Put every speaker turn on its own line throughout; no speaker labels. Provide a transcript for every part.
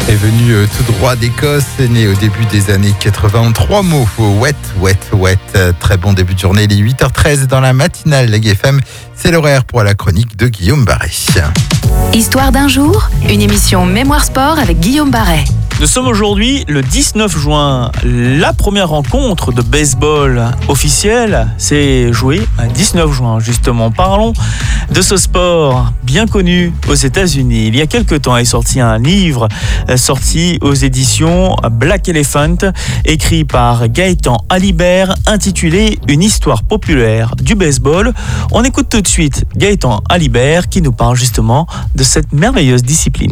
est venu tout droit d'Écosse, est né au début des années 80. 3 mots, wet, wet, wet. Très bon début de journée, il est 8h13 dans la matinale Leg FM. C'est l'horaire pour la chronique de Guillaume Barret.
Histoire d'un jour, une émission Mémoire Sport avec Guillaume Barret.
Nous sommes aujourd'hui le 19 juin. La première rencontre de baseball officielle s'est jouée à 19 juin, justement. Parlons de ce sport bien connu aux États-Unis. Il y a quelques temps est sorti un livre sorti aux éditions Black Elephant, écrit par Gaëtan Alibert, intitulé Une histoire populaire du baseball. On écoute tout de suite Gaëtan Alibert qui nous parle justement de cette merveilleuse discipline.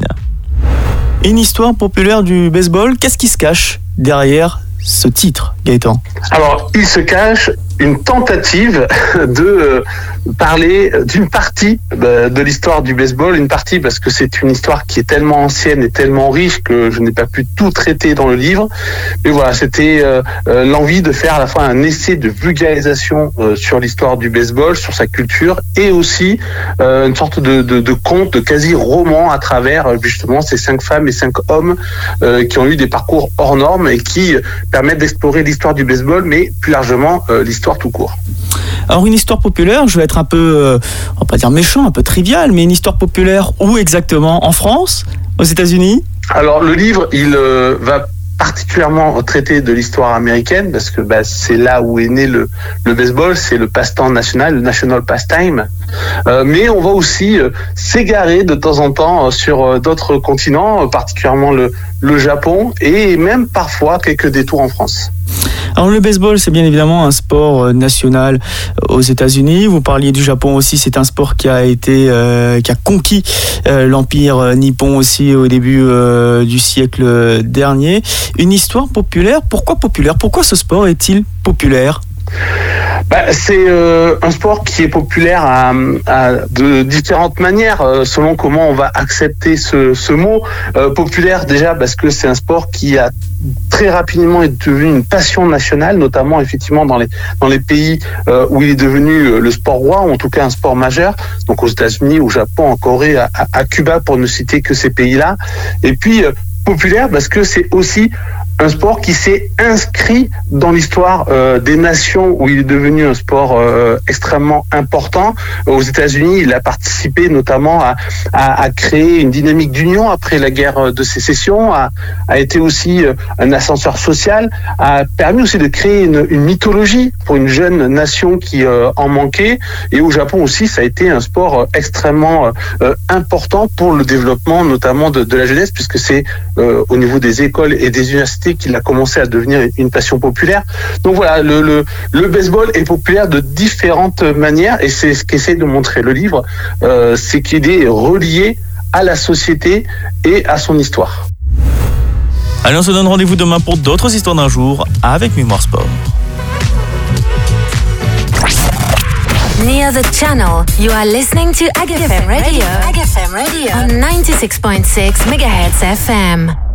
Une histoire populaire du baseball, qu'est-ce qui se cache derrière ce titre, Gaëtan ?
Alors, il se cache une tentative de parler d'une partie de l'histoire du baseball, une partie parce que c'est une histoire qui est tellement ancienne et tellement riche que je n'ai pas pu tout traiter dans le livre. Mais voilà, c'était l'envie de faire à la fois un essai de vulgarisation sur l'histoire du baseball, sur sa culture, et aussi une sorte de conte, de quasi-roman à travers justement ces 5 femmes et 5 hommes qui ont eu des parcours hors normes et qui permettent d'explorer l'histoire du baseball, mais plus largement l'histoire tout court.
Alors une histoire populaire, je vais être un peu, on va pas dire méchant, un peu trivial, mais une histoire populaire où exactement ? En France ? Aux États-Unis ?
Alors le livre, il va particulièrement traiter de l'histoire américaine parce que c'est là où est né le baseball, c'est le passe-temps national, le national pastime. Mais on va aussi s'égarer de temps en temps sur d'autres continents, particulièrement le Japon et même parfois quelques détours en France.
Alors le baseball, c'est bien évidemment un sport national aux États-Unis. Vous parliez du Japon aussi, c'est un sport qui a conquis l'empire nippon aussi au début du siècle dernier. Une histoire populaire. Pourquoi populaire ? Pourquoi ce sport est-il populaire ?
C'est un sport qui est populaire de différentes manières selon comment on va accepter ce mot. Populaire déjà parce que c'est un sport qui a très rapidement est devenu une passion nationale, notamment effectivement dans les pays où il est devenu le sport roi, ou en tout cas un sport majeur, donc aux États-Unis, au Japon, en Corée, à Cuba, pour ne citer que ces pays-là. Et puis populaire parce que c'est aussi un sport qui s'est inscrit dans l'histoire des nations où il est devenu un sport extrêmement important. Aux États-Unis, il a participé notamment à créer une dynamique d'union après la guerre de sécession, a été aussi un ascenseur social, a permis aussi de créer une mythologie pour une jeune nation qui en manquait. Et au Japon aussi, ça a été un sport extrêmement important pour le développement notamment de la jeunesse, puisque c'est au niveau des écoles et des universités qu'il a commencé à devenir une passion populaire. Donc voilà, le baseball est populaire de différentes manières et c'est ce qu'essaie de montrer le livre, c'est qu'il est relié à la société et à son histoire.
Allez, on se donne rendez-vous demain pour d'autres histoires d'un jour avec Mémoire Sport.
Near the channel, you are listening to AgFM Radio on 96.6 MHz FM.